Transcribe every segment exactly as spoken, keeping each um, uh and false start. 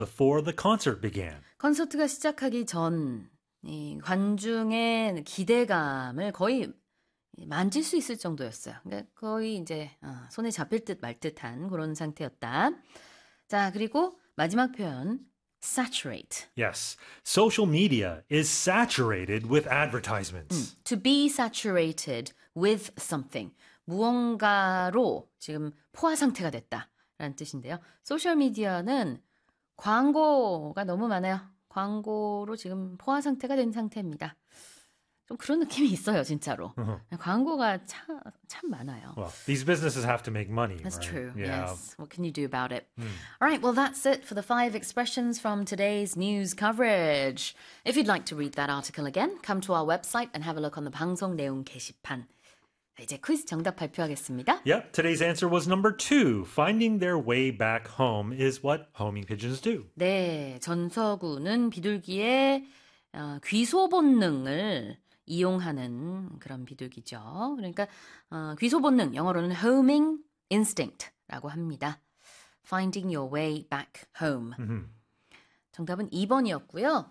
before the concert began. 콘서트가 시작하기 전 이 관중의 기대감을 거의 만질 수 있을 정도였어요. 그러니까 거의 이제 어, 손에 잡힐 듯 말 듯한 그런 상태였다. 자, 그리고 마지막 표현 saturate. Yes, social media is saturated with advertisements. 음, to be saturated with something. 무언가로 지금 포화 상태가 됐다라는 뜻인데요. 소셜 미디어는 광고가 너무 많아요. 광고로 지금 포화 상태가 된 상태입니다. 좀 그런 느낌이 있어요, 진짜로. Uh-huh. 광고가 참, 참 많아요. Well, these businesses have to make money. That's right? true. Yeah. Yes. What can you do about it? Mm. All right. Well, that's it for the five expressions from today's news coverage. If you'd like to read that article again, come to our website and have a look on the 방송 내용 게시판. 이제 퀴즈 정답 발표하겠습니다. Yep, today's answer was number two. Finding their way back home is what homing pigeons do. 네, 전서구는 비둘기의 어, 귀소 본능을 이용하는 그런 비둘기죠. 그러니까 어, 귀소 본능, 영어로는 homing instinct라고 합니다. Finding your way back home. Mm-hmm. 정답은 이 번이었고요.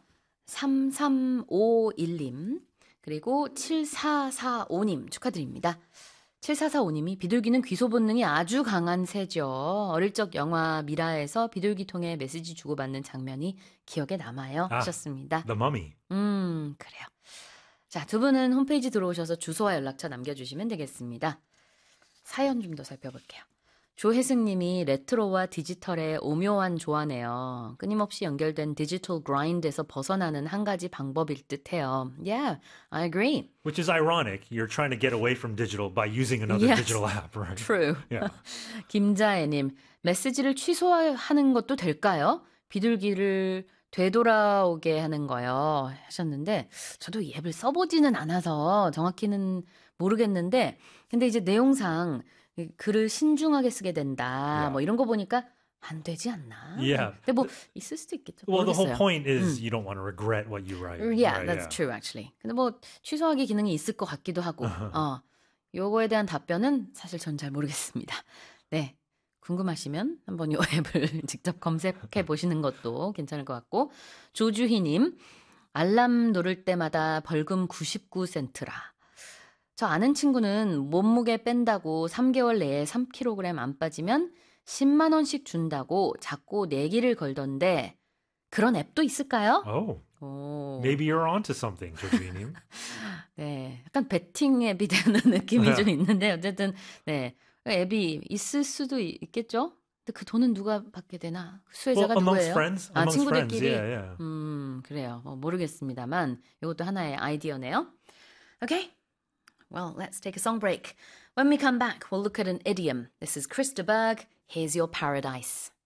삼삼오일 님 그리고 칠사사오님 축하드립니다. 칠사사오님이 비둘기는 귀소 본능이 아주 강한 새죠. 어릴 적 영화 미라에서 비둘기 통해 메시지 주고받는 장면이 기억에 남아요. 아, 하셨습니다. The Mummy. 음, 그래요. 자, 두 분은 홈페이지 들어오셔서 주소와 연락처 남겨주시면 되겠습니다. 사연 좀 더 살펴볼게요. 조혜승님이 레트로와 디지털의 오묘한 조화네요. 끊임없이 연결된 디지털 그라인드에서 벗어나는 한 가지 방법일 듯해요. Yeah, I agree. Which is ironic. You're trying to get away from digital by using another Yes, digital app, right? True. Yeah. 김자애님, 메시지를 취소하는 것도 될까요? 비둘기를 되돌아오게 하는 거요 하셨는데 저도 이 앱을 써보지는 않아서 정확히는 모르겠는데 근데 이제 내용상 글을 신중하게 쓰게 된다 Yeah. 뭐 이런 거 보니까 안 되지 않나? Yeah. 근데 뭐 있을 수도 있겠죠. Well, the whole 모르겠어요. point is 음. you don't want to regret what you write. Yeah, right? that's Yeah. true actually. 근데 뭐 취소하기 기능이 있을 것 같기도 하고 어, 요거에 대한 답변은 사실 전 잘 모르겠습니다. 네. 궁금하시면 한번 이 앱을 직접 검색해 보시는 것도 괜찮을 것 같고 조주희님 알람 누를 때마다 벌금 구십구 센트라 저 아는 친구는 몸무게 뺀다고 삼 개월 내에 삼 킬로그램 안 빠지면 십만 원씩 준다고 자꾸 내기를 걸던데 그런 앱도 있을까요? Oh, 오. maybe you're onto something, 조주희님. 네, 약간 베팅 앱이 되는 느낌이 좀 있는데 어쨌든 네 앱이 있을 수도 있겠죠. 근데 그 돈은 누가 받게 되나? 수혜자가 Well, amongst 누구예요? friends, 아 amongst 친구들끼리. friends, yeah, yeah. 음 그래요. 뭐, 모르겠습니다만 이것도 하나의 아이디어네요. Okay, well let's take a song break. When we come back, we'll look at an idiom. This is Krista Berg. Here's your paradise.